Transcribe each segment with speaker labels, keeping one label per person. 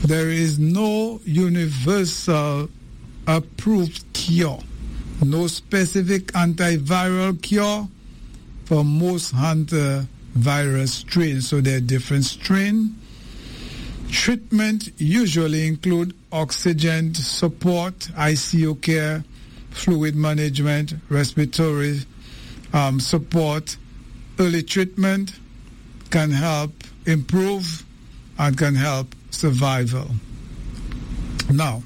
Speaker 1: There is no universal approved cure, no specific antiviral cure for most hantavirus strains. So there are different strains. Treatment usually include oxygen support, ICU care, fluid management, respiratory support. Early treatment can help improve and can help survival. Now,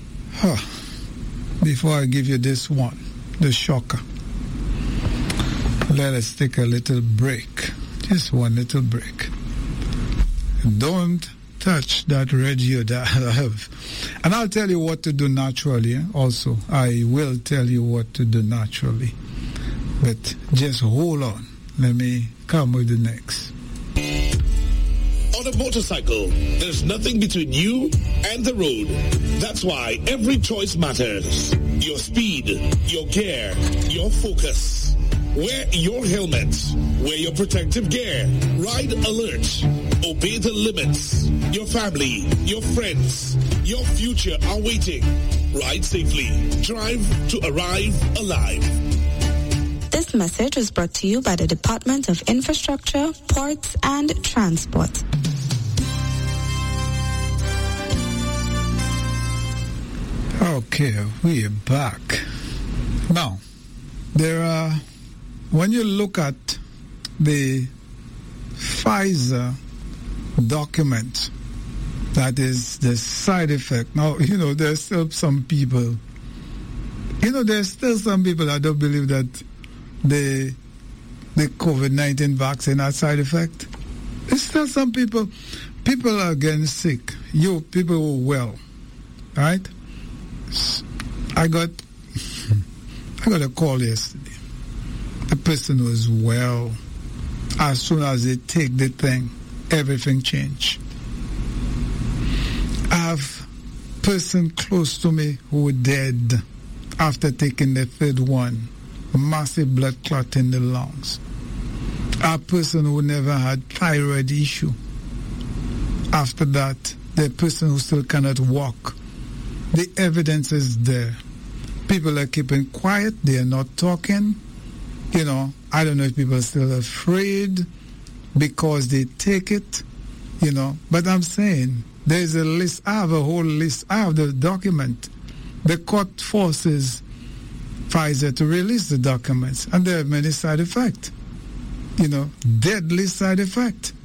Speaker 1: before I give you this one, the shocker, let us take a little break. Just one little break. Don't touch that radio that I have. And I'll tell you what to do naturally. Also, I will tell you what to do naturally. But just hold on. Let me come with the next.
Speaker 2: On a motorcycle, there's nothing between you and the road. That's why every choice matters. Your speed, your gear, your focus. Wear your helmet. Wear your protective gear. Ride alert. Obey the limits. Your family, your friends, your future are waiting. Ride safely. Drive to arrive alive.
Speaker 3: This message was brought to you by the Department of Infrastructure, Ports and Transport.
Speaker 1: Okay, we are back. Now, there are, when you look at the Pfizer document, that is the side effect. Now, there's still some people, that don't believe that the COVID-19 vaccine has side effect. There's still some people are getting sick. People were well, right? I got a call yesterday. The person was well. As soon as they take the thing, everything changed. I have a person close to me who were dead after taking the third one. Massive blood clot in the lungs. A person who never had thyroid issue. After that, the person who still cannot walk. The evidence is there. People are keeping quiet. They are not talking. I don't know if people are still afraid because they take it, But I'm saying there's a list. I have a whole list. I have the document. The court forces Pfizer to release the documents, and there are many side effects. Deadly side effect.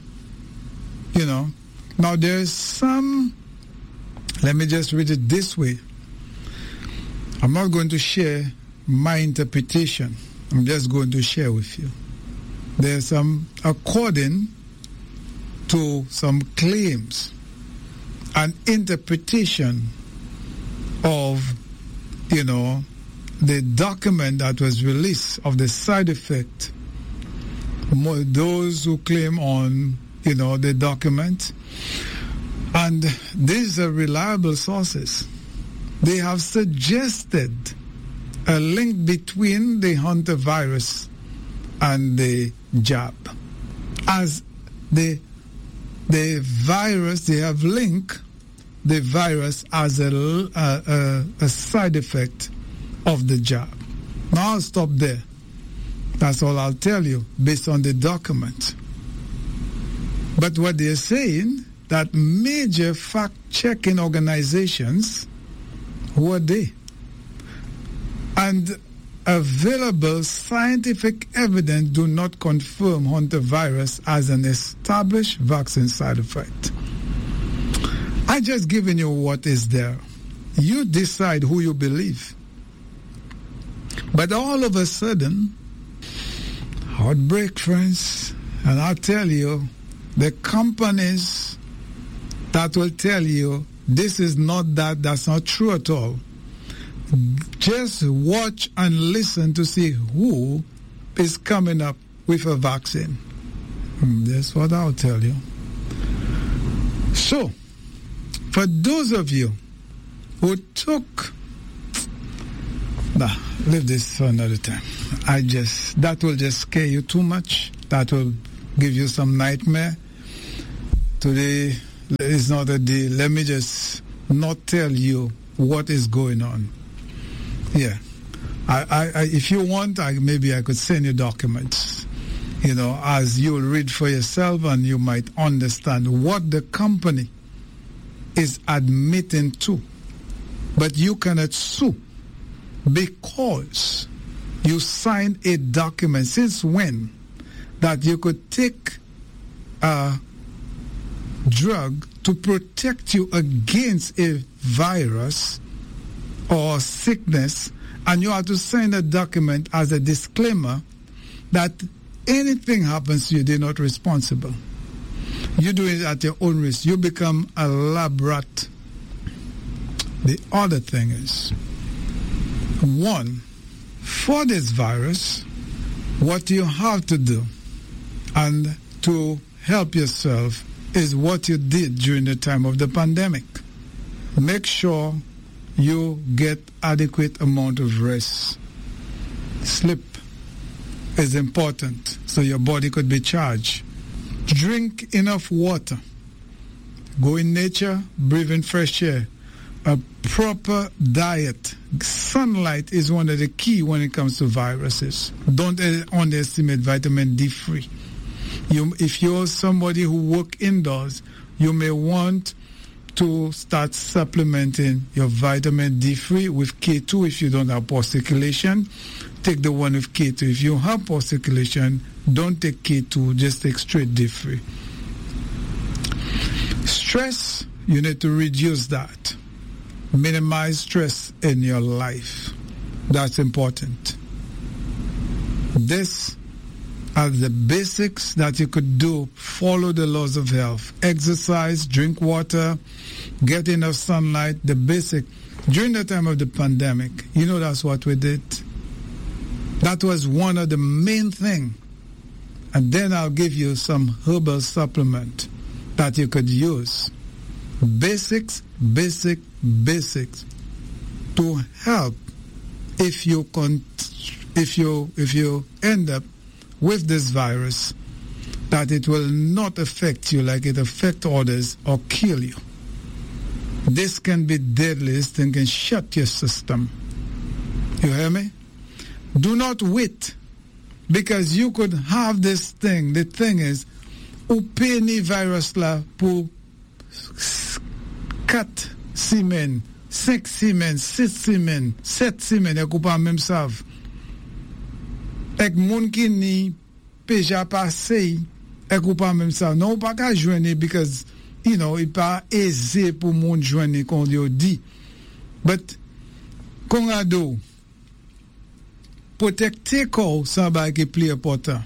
Speaker 1: Now there's some. Let me just read it this way. I'm not going to share my interpretation. I'm just going to share with you. There's some, according to some claims, an interpretation of, the document that was released of the side effect. Those who claim on, the document. And these are reliable sources. They have suggested a link between the hantavirus and the jab. As the virus, they have linked the virus as a side effect of the jab. Now I'll stop there. That's all I'll tell you based on the document. But what they're saying, that major fact-checking organizations, who are they? And available scientific evidence do not confirm hantavirus as an established vaccine side effect. I just given you what is there. You decide who you believe. But all of a sudden, heartbreak, friends, and I'll tell you, the companies that will tell you this is not that's not true at all. Just watch and listen to see who is coming up with a vaccine. That's what I'll tell you. So, for those of you who took... leave this for another time. That will just scare you too much. That will give you some nightmare. Today, It's not a deal. Let me just not tell you what is going on. Yeah. If you want, maybe I could send you documents, as you'll read for yourself, and you might understand what the company is admitting to. But you cannot sue because you signed a document. Since when? That you could take a drug to protect you against a virus or sickness, and you have to sign a document as a disclaimer that anything happens to you, they're not responsible. You do it at your own risk. You become a lab rat. The other thing is, one, for this virus, what you have to do and to help yourself is what you did during the time of the pandemic. Make sure you get adequate amount of rest. Sleep is important so your body could be charged. Drink enough water. Go in nature, breathe in fresh air. A proper diet. Sunlight is one of the key when it comes to viruses. Don't underestimate vitamin D3. If you're somebody who work indoors, you may want to start supplementing your vitamin D3 with K2 if you don't have poor circulation. Take the one with K2. If you have poor circulation, don't take K2, just take straight D3. Stress, you need to reduce that. Minimize stress in your life. That's important. This are the basics that you could do. Follow the laws of health. Exercise, drink water, get enough sunlight, the basic. During the time of the pandemic, that's what we did. That was one of the main things. And then I'll give you some herbal supplement that you could use. Basics to help if you end up with this virus, that it will not affect you like it affects others or kill you. This can be deadly. This thing can shut your system. You hear me? Do not wait, because you could have this thing. The thing is, upeni virus la pour 4 semaines, 5 semaines, 6 semaines, 7 semaines, ek ou pa même sav. Ek moun ki ni peja passé, ek ou pa même sav. Non ou pa ka jwenni because, it pa eze pou moun jwenni kon yo di. But, kon ado, protecte ko sa ba ki pli important.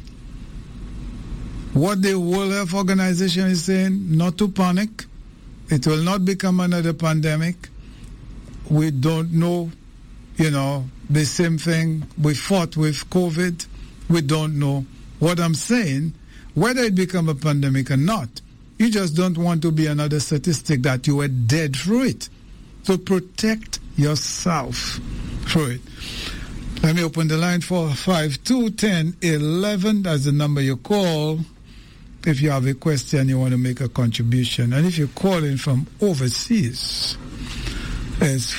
Speaker 1: What the World Health Organization is saying, not to panic. It will not become another pandemic. We don't know, the same thing we fought with COVID. We don't know. What I'm saying, whether it become a pandemic or not, you just don't want to be another statistic that you were dead through it. So protect yourself through it. Let me open the line for 521011. That's the number you call if you have a question, you want to make a contribution. And if you're calling from overseas, it's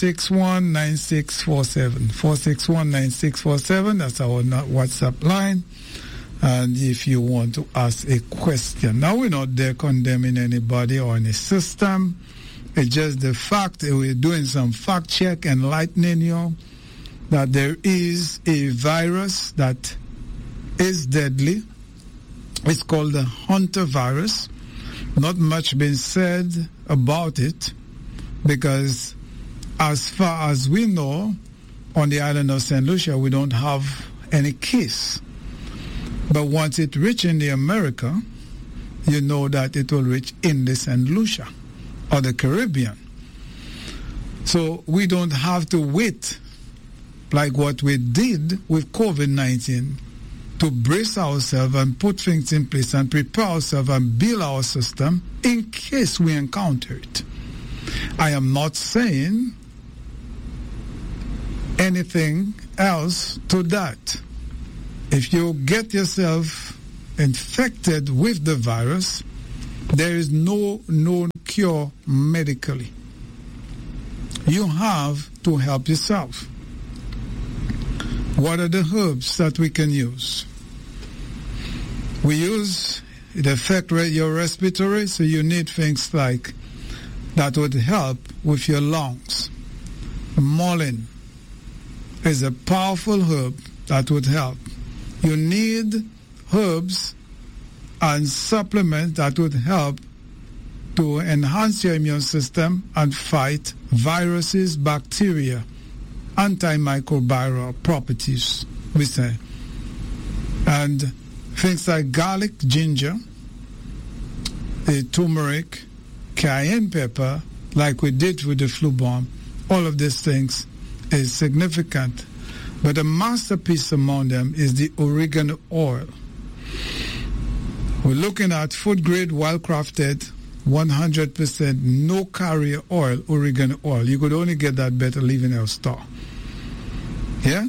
Speaker 1: 461-9647. 461-9647, that's our WhatsApp line. And if you want to ask a question. Now, we're not there condemning anybody or any system. It's just the fact that we're doing some fact check, enlightening you that there is a virus that is deadly. It's called the Hunter virus. Not much been said about it because as far as we know, on the island of St. Lucia, we don't have any case. But once it reaches in the America, you know that it will reach in the St. Lucia or the Caribbean. So we don't have to wait like what we did with COVID-19 to brace ourselves and put things in place and prepare ourselves and build our system in case we encounter it. I am not saying anything else to that. If you get yourself infected with the virus, There is no known cure medically. You have to help yourself. What are the herbs that we can use? It affects your respiratory, so you need things like that would help with your lungs. Mullein is a powerful herb that would help. You need herbs and supplements that would help to enhance your immune system and fight viruses, bacteria, antimicrobial properties, we say. And things like garlic, ginger, turmeric, cayenne pepper, like we did with the flu bomb, all of these things is significant. But a masterpiece among them is the oregano oil. We're looking at food-grade, well-crafted, 100% no carrier oil, oregano oil. You could only get that better leaving our store. Yeah?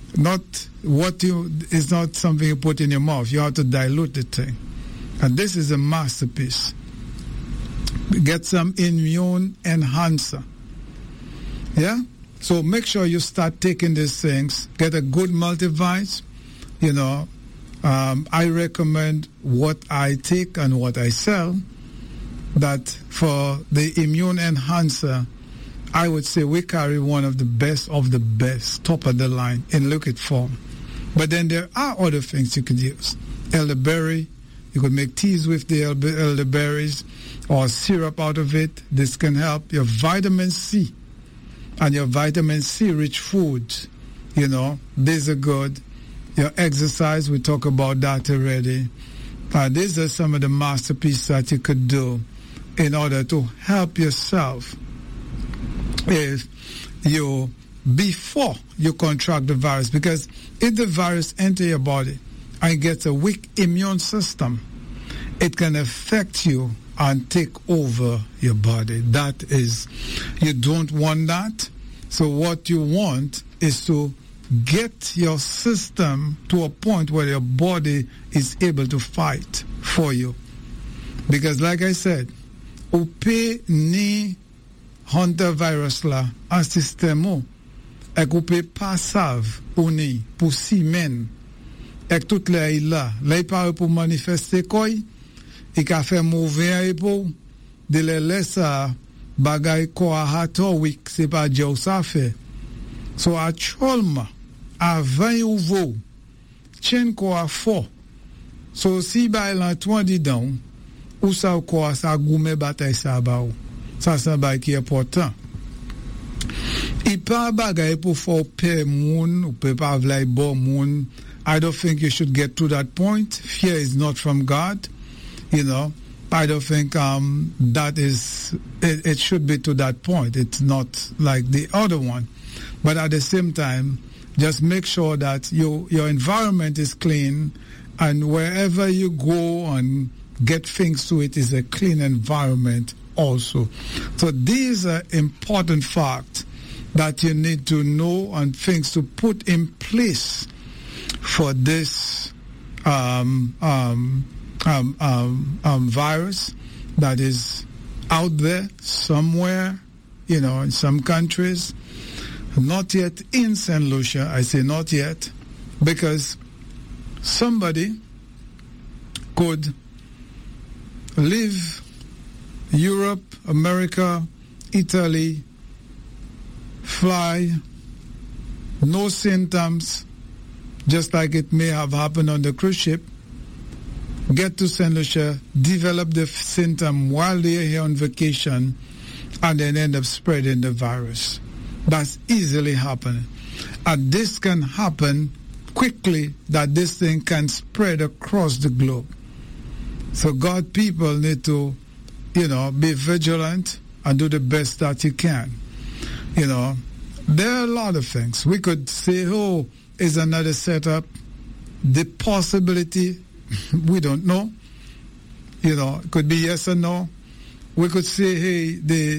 Speaker 1: It's not something you put in your mouth. You have to dilute the thing. And this is a masterpiece. Get some immune enhancer. Yeah? So make sure you start taking these things. Get a good multivite. I recommend what I take and what I sell. That for the immune enhancer, I would say we carry one of the best, top of the line in liquid form. But then there are other things you could use. Elderberry, you could make teas with the elderberries or syrup out of it. This can help your vitamin C and your vitamin C rich foods. These are good. Your exercise, we talk about that already. These are some of the masterpieces that you could do in order to help yourself before you contract the virus. Because if the virus enters your body and gets a weak immune system, it can affect you and take over your body. You don't want that. So what you want is to get your system to a point where your body is able to fight for you. Because like I said, upe ni hunter virus la an sistemo ek upe pasav uni pou simen ek tout le la pare pou manifeste koy I ka fe mouve a epo de le lesa bagay ko a hato wik se pa dje ou sa fe. So a cholma a 20 ouvo chen ko a fo. So si ba lan 20 down ou sa ko a sa goume batay sa ba ou. Sa bay ki important. I pa bagay pou fo pe moun ou pe pa vlay bo moun. I don't think you should get to that point. Fear is not from God. I don't think that is, it should be to that point. It's not like the other one. But at the same time, just make sure that your environment is clean, and wherever you go and get things to it is a clean environment also. So these are important facts that you need to know and things to put in place for this virus that is out there somewhere, in some countries. Not yet in St. Lucia. I say not yet, because somebody could leave Europe, America, Italy, fly, no symptoms, just like it may have happened on the cruise ship, get to St. Lucia, develop the symptom while they're here on vacation, and then end up spreading the virus. That's easily happening. And this can happen quickly, that this thing can spread across the globe. So God people need to, be vigilant and do the best that you can. There are a lot of things. We could say, is another setup. The possibility, we don't know. It could be yes or no. We could say, hey, the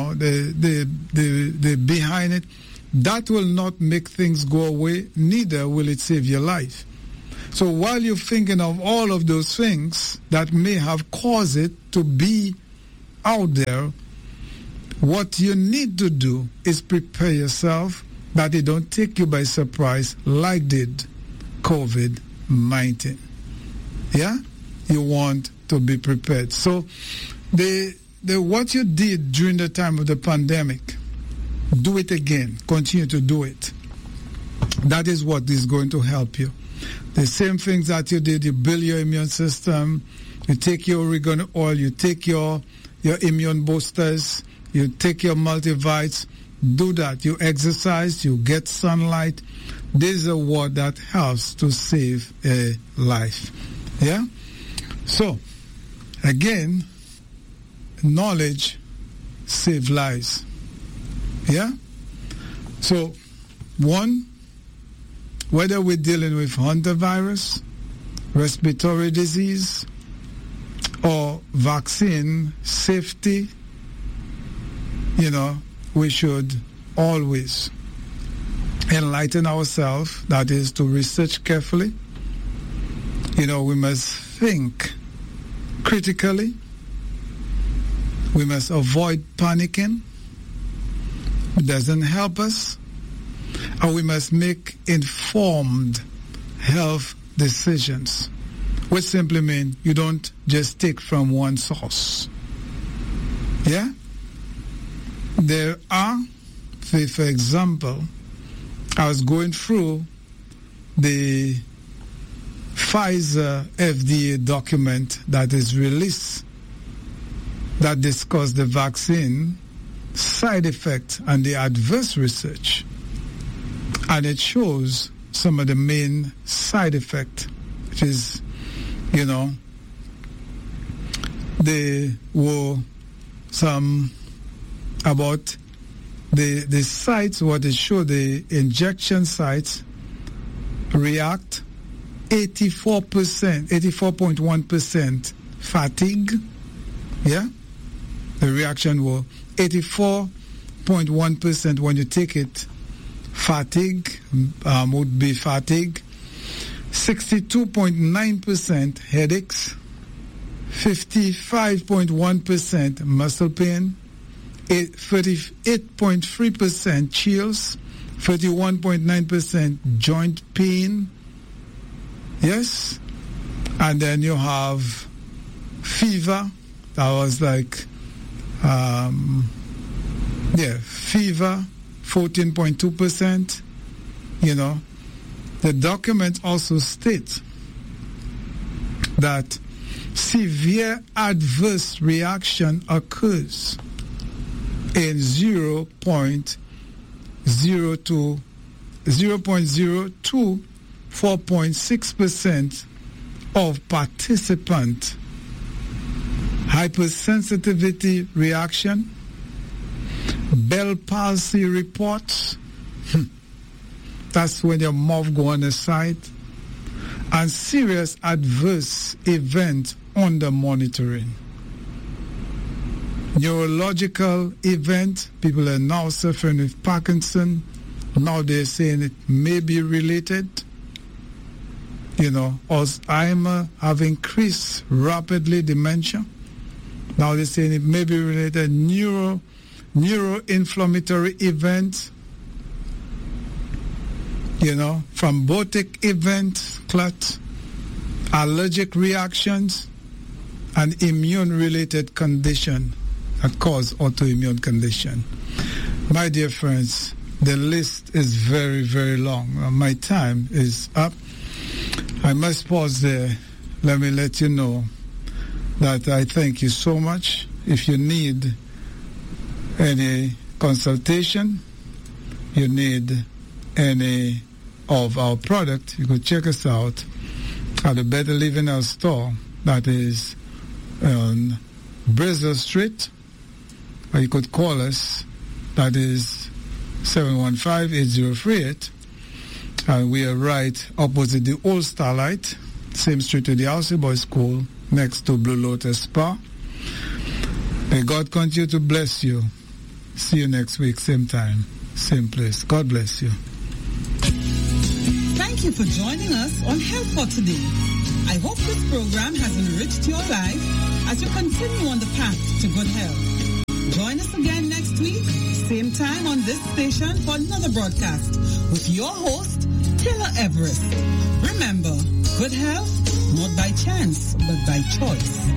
Speaker 1: behind it. That will not make things go away, neither will it save your life. So while you're thinking of all of those things that may have caused it to be out there, what you need to do is prepare yourself that it don't take you by surprise like did COVID-19. Yeah? You want to be prepared. So what you did during the time of the pandemic, do it again. Continue to do it. That is what is going to help you. The same things that you did, you build your immune system, you take your oregano oil, you take your immune boosters, you take your multivites, do that. You exercise, you get sunlight. This is a word that helps to save a life. Yeah? So, again, knowledge saves lives. Yeah? So, one, whether we're dealing with hantavirus, respiratory disease, or vaccine safety, we should always enlighten ourselves, that is to research carefully. We must think critically. We must avoid panicking. It doesn't help us. And we must make informed health decisions, which simply means you don't just take from one source. Yeah? There are, for example, I was going through the Pfizer FDA document that is released that discuss the vaccine side effects and the adverse research. And it shows some of the main side effects, which is, there were some about the sites, what it showed, the injection sites react 84.1% fatigue. Yeah? The reaction was 84.1% when you take it. Fatigue would be fatigue. 62.9% headaches. 55.1% muscle pain. 38.3% chills. 31.9% joint pain. Yes? And then you have fever. That was like, fever, 14.2%. The document also states that severe adverse reaction occurs in 0.02 4.6% of participant hypersensitivity reaction, Bell palsy reports, that's when your mouth go on the side, and serious adverse event under monitoring. Neurological event, people are now suffering with Parkinson. Now they're saying it may be related. Alzheimer have increased rapidly, dementia. Now they're saying it may be related. Neuroinflammatory event, thrombotic event, clot, allergic reactions, and immune-related condition that cause autoimmune condition. My dear friends, the list is very, very long. My time is up. I must pause there. Let me let you know that I thank you so much. If you need any consultation, you need any of our product, you could check us out at the Better Living Health store that is on Brazil Street, or you could call us, that is 715-8038, and we are right opposite the Old Starlight, same street to the Alcee Boys School, next to Blue Lotus Spa. May God continue to bless you. See you next week, same time, same place. God bless you.
Speaker 4: Thank you for joining us on Health for Today. I hope this program has enriched your life as you continue on the path to good health. Join us again next week, same time on this station for another broadcast with your host, Taylor Everest. Remember, good health, not by chance, but by choice.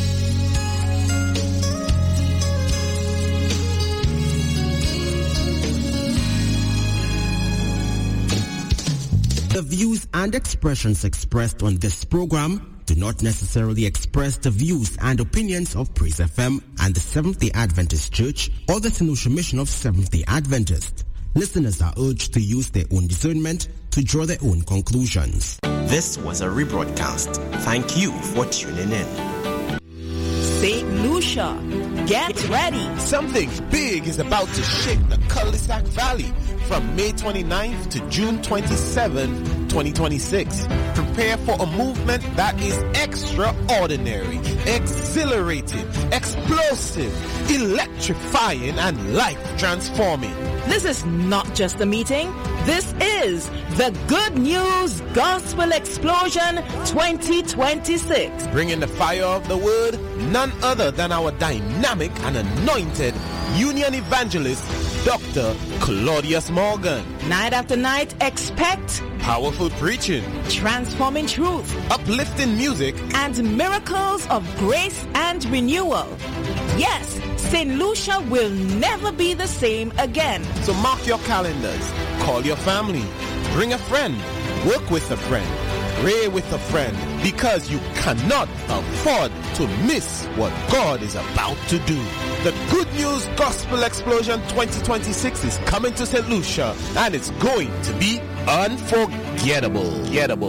Speaker 5: The views and expressions expressed on this program do not necessarily express the views and opinions of Praise FM and the Seventh-day Adventist Church or the St. Lucia Mission of Seventh-day Adventist. Listeners are urged to use their own discernment to draw their own conclusions.
Speaker 6: This was a rebroadcast. Thank you for tuning in.
Speaker 7: St. Lucia, get ready.
Speaker 8: Something big is about to shake the Cul-de-sac Valley from May 29th to June 27th, 2026. Prepare for a movement that is extraordinary, exhilarating, explosive, electrifying, and life-transforming.
Speaker 7: This is not just a meeting. This is the Good News Gospel Explosion 2026.
Speaker 8: Bringing the fire of the word, none other than our dynamic and anointed Union Evangelist, Dr. Claudius Morgan.
Speaker 7: Night after night, expect
Speaker 8: powerful preaching,
Speaker 7: transforming truth,
Speaker 8: uplifting music,
Speaker 7: and miracles of grace and renewal. Yes, St. Lucia will never be the same again.
Speaker 8: So mark your calendars, call your family, bring a friend, work with a friend, pray with a friend, because you cannot afford to miss what God is about to do. The Good News Gospel Explosion 2026 is coming to St. Lucia, and it's going to be unforgettable.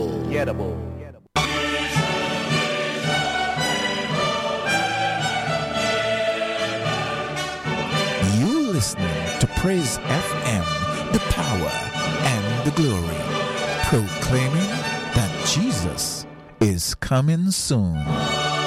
Speaker 9: You're listening to Praise FM, the power and the glory, proclaiming that Jesus is coming soon.